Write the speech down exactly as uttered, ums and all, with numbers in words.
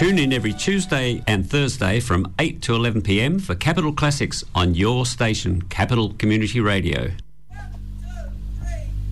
Tune in every Tuesday and Thursday from eight to eleven p m for Capital Classics on your station, Capital Community Radio.